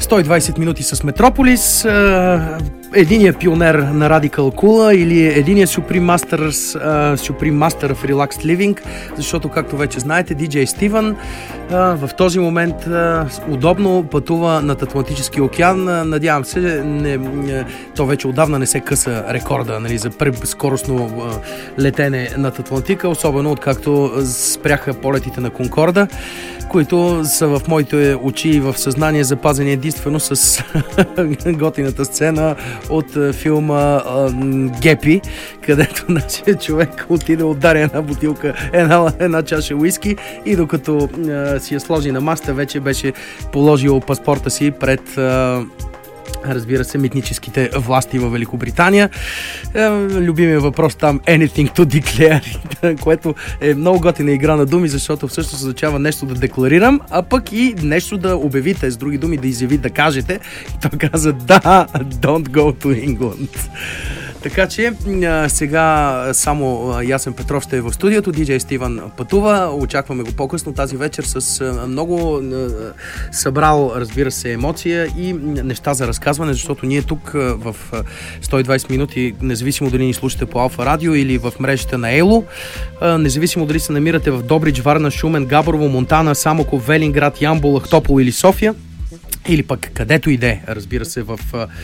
120 минути с Метрополис. Единият пионер на Radical Cool или единият Supreme Master of Relaxed Living, защото, както вече знаете, DJ Steven в този момент удобно пътува над Атлантическия океан. Надявам се, то вече отдавна не се къса рекорда, нали, за скоростно летене над Атлантика, особено откакто спряха полетите на Конкорда, които са в моите очи и в съзнание запазени единствено с готината сцена от филма Гепи, където нашия човек отиде, удари една бутилка, една чаша уиски и докато си я сложи на маста, вече беше положил паспорта си пред разбира се, митническите власти във Великобритания. Любимият въпрос там anything to declare, което е много готина игра на думи, защото всъщност означава нещо да декларирам, а пък и нещо да обявите, с други думи да изяви, да кажете. И той каза да, don't go to England. Така че сега само Ясен Петров ще е в студиото, DJ Steven пътува, очакваме го по-късно тази вечер с много събрал, разбира се, емоция и неща за разказване, защото ние тук в 120 минути, независимо дали ни слушате по Алфа Радио или в мрежата на Ело, независимо дали се намирате в Добрич, Варна, Шумен, Габрово, Монтана, Самоков, Велинград, Ямбол, Ахтопол или София, или пък където иде, разбира се, в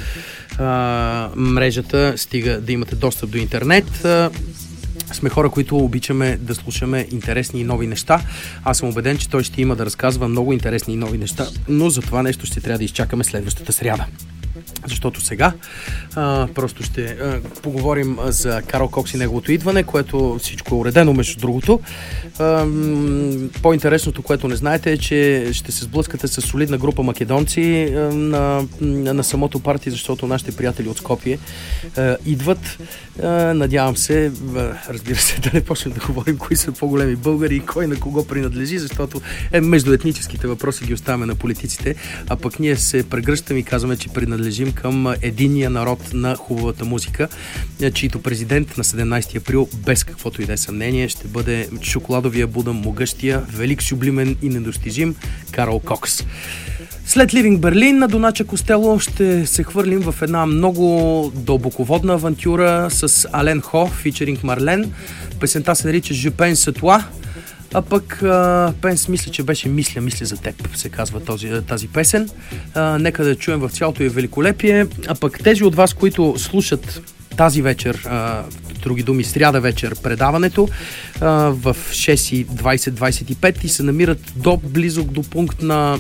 мрежата, стига да имате достъп до интернет. Сме хора, които обичаме да слушаме интересни и нови неща. Аз съм убеден, че той ще има да разказва много интересни и нови неща, но за това нещо ще трябва да изчакаме следващата сряда. Защото сега просто ще поговорим за Карл Кокс и неговото идване, което всичко е уредено, между другото. По-интересното, което не знаете, е, че ще се сблъскате с солидна група македонци на самото парти, защото нашите приятели от Скопие идват. Надявам се, разбира се, да не почнем да говорим кои са по-големи българи и кой на кого принадлежи, защото между етническите въпроси ги оставяме на политиците, а пък ние се прегръщаме и казваме, че принадлежим към единния народ на хубавата музика, чийто президент на 17 април, без каквото и да е съмнение, ще бъде шоколадовия Буда, могъщия, велик, сюблимен и недостижим Карл Кокс. След Ливинг Берлин на Донача Костело ще се хвърлим в една много дълбоководна авантюра с Ален Хо, фичеринг Марлен. Песента се нарича Je pense à toi, а пък Пенс, мисля, че беше Мисля за теб, се казва тази песен. Нека да чуем в цялото и великолепие. А пък тези от вас, които слушат тази вечер, други думи, сряда вечер предаването в 6:20-25 и се намират близо до пункт на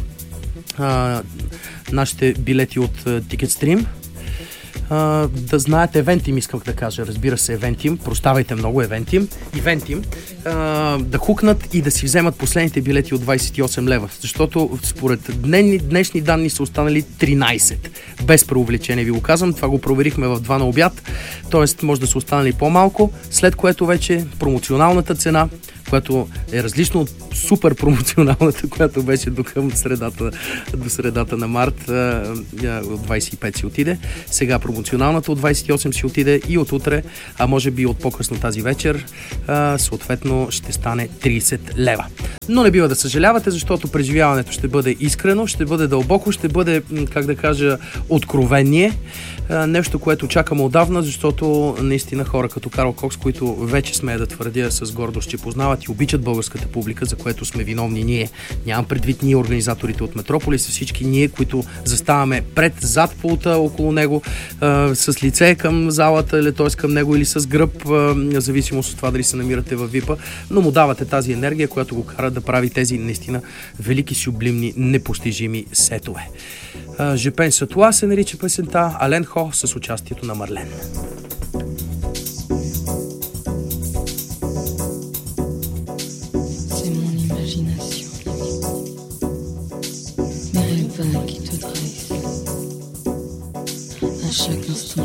нашите билети от Ticketstream. Да знаете, Евентим исках да кажа, разбира се, Евентим, прощавайте много, Евентим, да хукнат и да си вземат последните билети от 28 лева, защото според днешни данни са останали 13, без преувеличение ви го казвам, това го проверихме в 2 на обяд, т.е. може да са останали по-малко, след което вече промоционалната цена, която е различно от супер промоционалната, която беше до средата на март, от 25 си отиде. Сега промоционалната от 28 си отиде и от утре, а може би от по-късно тази вечер, съответно ще стане 30 лева. Но не бива да съжалявате, защото преживяването ще бъде искрено, ще бъде дълбоко, ще бъде, как да кажа, откровение. Нещо, което чакаме отдавна, защото наистина хора като Карл Кокс, които вече смея да твърдя с гордост, че познават и обичат българската публика, за което сме виновни ние. Нямам предвид ние, организаторите от Метрополис, всички ние, които заставаме зад пулта около него, с лице към залата, или т.е. към него, или с гръб, зависимост от това дали се намирате във ВИПа, но му давате тази енергия, която го кара да прави тези наистина велики, сюблимни, непостижими сетове. Je pense à toi се нарича песента, Ален Хо с участието на Марлен. C'est mon imagination, mes rêves qui te dressent à chaque instant.